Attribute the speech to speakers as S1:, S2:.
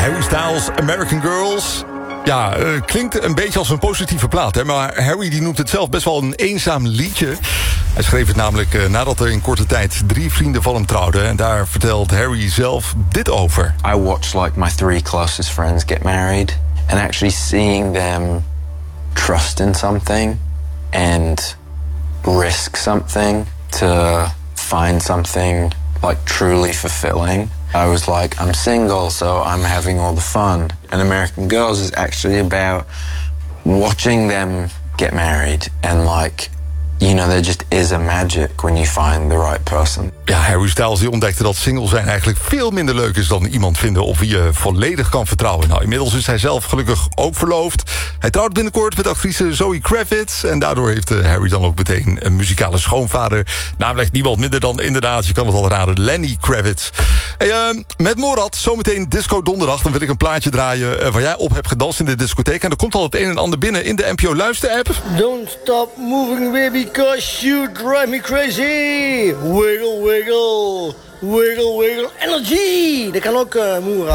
S1: Harry Styles, American Girls. Ja, klinkt een beetje als een positieve plaat, hè? Maar Harry die noemt het zelf best wel een eenzaam liedje. Hij schreef het namelijk nadat er in korte tijd 3 vrienden van hem trouwden. En daar vertelt Harry zelf dit over.
S2: I watched like my 3 closest friends get married. And actually seeing them trust in something and risk something to find something like truly fulfilling. I was like, I'm single, so I'm having all the fun. And American Girls is actually about watching them get married and like, you know, there just is a magic when you find the right person.
S1: Ja, Harry Styles die ontdekte dat single zijn eigenlijk veel minder leuk is dan iemand vinden op wie je volledig kan vertrouwen. Nou, inmiddels is hij zelf gelukkig ook verloofd. Hij trouwt binnenkort met actrice Zoe Kravitz. En daardoor heeft Harry dan ook meteen een muzikale schoonvader. Namelijk niemand minder dan inderdaad, je kan het al raden, Lenny Kravitz. Hey, met Morad, zometeen Disco Donderdag. Dan wil ik een plaatje draaien waar jij op hebt gedanst in de discotheek. En er komt al het een en ander binnen in de NPO Luister-app.
S3: Don't stop moving, baby, cause you drive me crazy. Wiggle, wiggle, wiggle, wiggle. Energy! Dat kan ook, Moera.